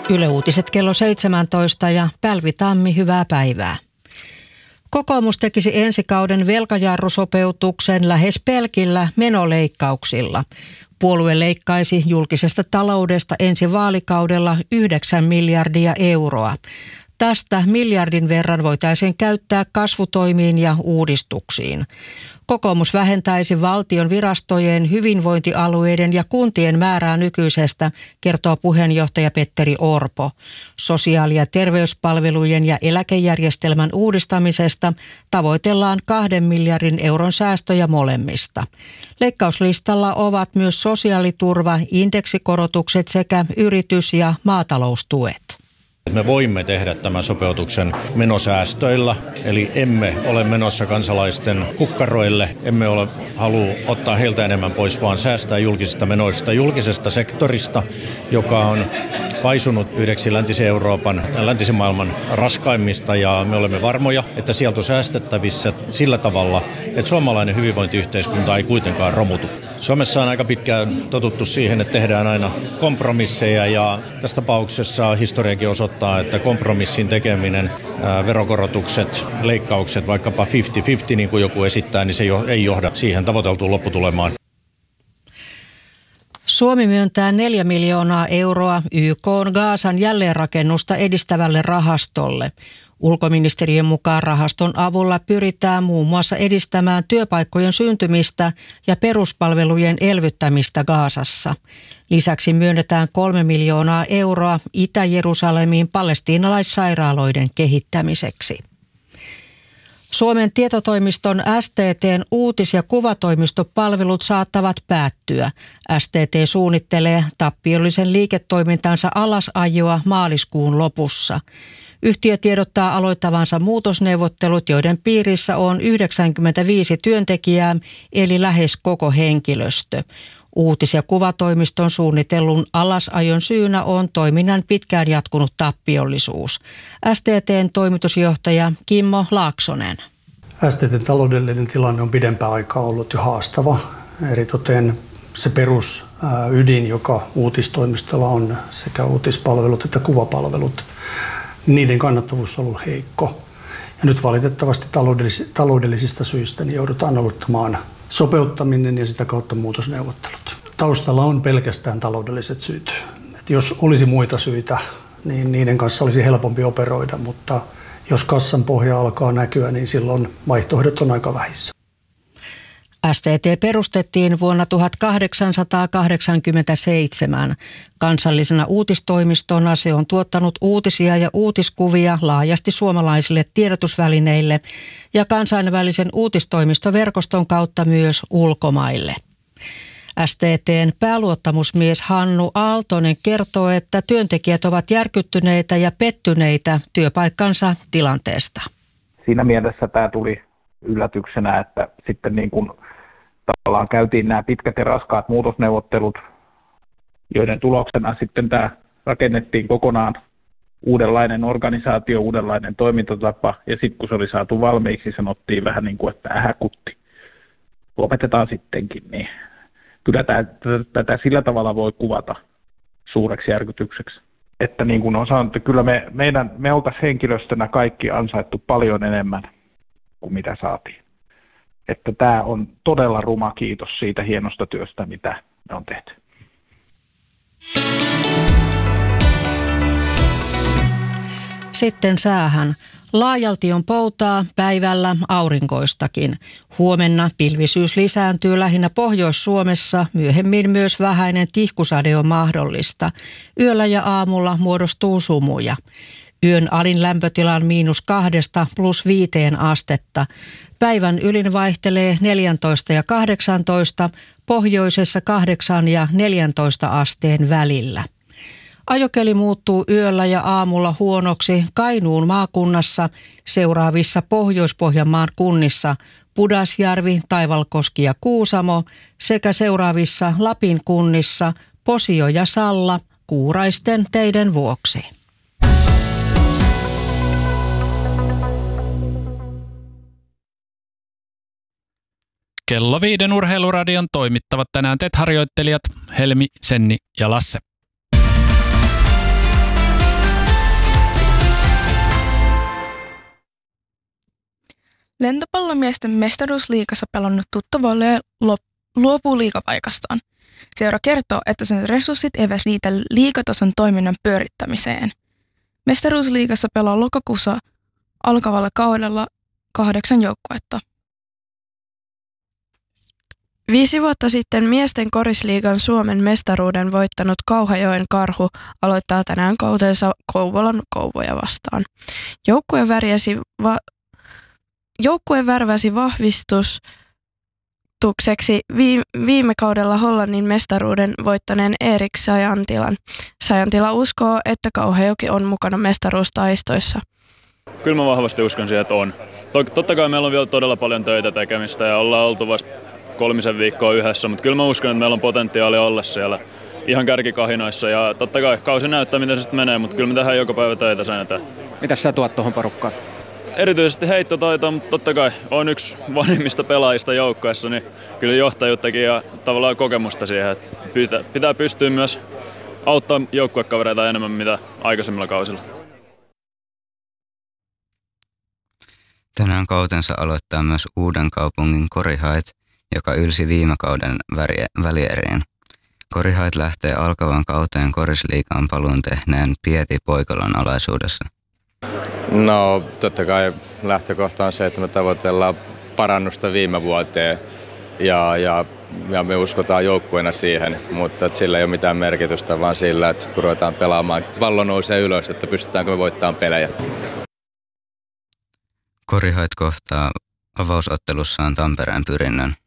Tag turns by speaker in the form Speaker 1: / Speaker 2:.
Speaker 1: Yle Uutiset kello 17 ja Pälvi Tammi, hyvää päivää. Kokoomus tekisi ensi kauden velkajarrusopeutuksen lähes pelkillä menoleikkauksilla. Puolue leikkaisi julkisesta taloudesta ensi vaalikaudella 9 miljardia euroa. Tästä miljardin verran voitaisiin käyttää kasvutoimiin ja uudistuksiin. Kokoomus vähentäisi valtion virastojen, hyvinvointialueiden ja kuntien määrää nykyisestä, kertoo puheenjohtaja Petteri Orpo. Sosiaali- ja terveyspalvelujen ja eläkejärjestelmän uudistamisesta tavoitellaan 2 miljardin euron säästöjä molemmista. Leikkauslistalla ovat myös sosiaaliturva, indeksikorotukset sekä yritys- ja maataloustuet.
Speaker 2: Me voimme tehdä tämän sopeutuksen menosäästöillä, eli emme ole menossa kansalaisten kukkaroille, emme halua ottaa heiltä enemmän pois, vaan säästää julkisista menoista, julkisesta sektorista, joka on paisunut yhdeksi läntisen maailman raskaimmista, ja me olemme varmoja, että sieltä on säästettävissä sillä tavalla, että suomalainen hyvinvointiyhteiskunta ei kuitenkaan romutu. Suomessa on aika pitkään totuttu siihen, että tehdään aina kompromisseja, ja tässä tapauksessa historiakin osoittaa, että kompromissin tekeminen, verokorotukset, leikkaukset, vaikkapa 50-50 niin kuin joku esittää, niin se ei johda siihen tavoiteltuun lopputulemaan.
Speaker 1: Suomi myöntää 4 miljoonaa euroa YK:n Gazan jälleenrakennusta edistävälle rahastolle. Ulkoministeriön mukaan rahaston avulla pyritään muun muassa edistämään työpaikkojen syntymistä ja peruspalvelujen elvyttämistä Gazassa. Lisäksi myönnetään 3 miljoonaa euroa Itä-Jerusalemiin palestiinalaissairaaloiden kehittämiseksi. Suomen tietotoimiston STT:n uutis- ja kuvatoimistopalvelut saattavat päättyä. STT suunnittelee tappiollisen liiketoimintansa alasajoa maaliskuun lopussa. Yhtiö tiedottaa aloittavansa muutosneuvottelut, joiden piirissä on 95 työntekijää, eli lähes koko henkilöstö. Uutis- ja kuvatoimiston suunnitellun alasajon syynä on toiminnan pitkään jatkunut tappiollisuus. STT:n toimitusjohtaja Kimmo Laaksonen.
Speaker 3: STT:n taloudellinen tilanne on pidempään aikaa ollut jo haastava. Eritoten se perusydin, joka uutistoimistolla on, sekä uutispalvelut että kuvapalvelut, niiden kannattavuus on ollut heikko. Ja nyt valitettavasti taloudellisista syistä niin joudutaan aloittamaan sopeuttaminen ja sitä kautta muutosneuvottelut. Taustalla on pelkästään taloudelliset syyt. Et jos olisi muita syitä, niin niiden kanssa olisi helpompi operoida, mutta jos kassan pohja alkaa näkyä, niin silloin vaihtoehdot on aika vähissä.
Speaker 1: STT perustettiin vuonna 1887. Kansallisena uutistoimistona se on tuottanut uutisia ja uutiskuvia laajasti suomalaisille tiedotusvälineille ja kansainvälisen uutistoimistoverkoston kautta myös ulkomaille. STT:n pääluottamusmies Hannu Aaltonen kertoo, että työntekijät ovat järkyttyneitä ja pettyneitä työpaikkansa tilanteesta.
Speaker 4: Siinä mielessä tämä tuli yllätyksenä, että sitten niin kuin tavallaan käytiin nämä pitkät ja raskaat muutosneuvottelut, joiden tuloksena sitten tämä rakennettiin kokonaan uudenlainen organisaatio, uudenlainen toimintatapa, ja sitten kun se oli saatu valmiiksi, sanottiin vähän niin kuin, että ähäkutti, lopetetaan sittenkin, niin kyllä tätä sillä tavalla voi kuvata suureksi järkytykseksi. Että niin kuin on sanottu, kyllä me oltaisiin henkilöstönä kaikki ansaittu paljon enemmän kuin mitä saatiin. Että tämä on todella ruma kiitos siitä hienosta työstä, mitä me on tehty.
Speaker 1: Sitten säähän. Laajalti on poutaa, päivällä aurinkoistakin. Huomenna pilvisyys lisääntyy lähinnä Pohjois-Suomessa, myöhemmin myös vähäinen tihkusade on mahdollista. Yöllä ja aamulla muodostuu sumuja. Yön alin lämpötila on -2 +5 astetta. Päivän ylin vaihtelee 14 ja 18, pohjoisessa 8 ja 14 asteen välillä. Ajokeli muuttuu yöllä ja aamulla huonoksi Kainuun maakunnassa, seuraavissa Pohjois-Pohjanmaan kunnissa Pudasjärvi, Taivalkoski ja Kuusamo sekä seuraavissa Lapin kunnissa Posio ja Salla kuuraisten teiden vuoksi.
Speaker 5: Kello 5 urheiluradion toimittavat tänään TET-harjoittelijat Helmi, Senni ja Lasse.
Speaker 6: Lentopallomiesten mestaruusliigassa pelannut Tutto Volley luopuu liigapaikastaan. Seura kertoo, että sen resurssit eivät riitä liigatason toiminnan pyörittämiseen. Mestaruusliigassa pelaa lokakuussa alkavalla kaudella 8 joukkuetta.
Speaker 7: 5 vuotta sitten miesten korisliigan Suomen mestaruuden voittanut Kauhajoen Karhu aloittaa tänään kautensa Kouvolan Kouvoja vastaan. Joukkue värväsi vahvistukseksi viime kaudella Hollannin mestaruuden voittaneen Erik Sajantilan. Sajantila uskoo, että Kauhajoki on mukana mestaruustaistoissa.
Speaker 8: Kyllä mä vahvasti uskon siihen, että on. Totta kai meillä on vielä todella paljon töitä tekemistä ja ollaan oltu vasta 3 viikkoa yhdessä, mutta kyllä mä uskon, että meillä on potentiaalia olla siellä ihan kärkikahinoissa ja totta kai kausi näyttää, miten se sitten menee, mutta kyllä me tehdään joka päivä töitä sen eteen.
Speaker 9: Mitäs sä tuot tuohon porukkaan?
Speaker 8: Erityisesti heittotaitoa, mutta totta kai on yksi vanhimmista pelaajista joukkueessa, niin kyllä johtajuuttakin ja tavallaan kokemusta siihen, että pitää pystyä myös auttaa joukkuekavereita enemmän mitä aikaisemmilla kausilla.
Speaker 10: Tänään kautensa aloittaa myös Uudenkaupungin Korihait, joka ylsi viime kauden välieriin. Korihait lähtee alkavan kauteen korisliigaan paluun tehneen Pieti Poikalan alaisuudessa.
Speaker 11: No totta kai lähtökohta on se, että me tavoitellaan parannusta viime vuoteen ja me uskotaan joukkueena siihen, mutta sillä ei ole mitään merkitystä, vaan sillä, että kun ruvetaan pelaamaan, pallo nousee ylös, että pystytäänkö me voittamaan pelejä.
Speaker 10: Korihait kohtaa avausottelussaan Tampereen Pyrinnön.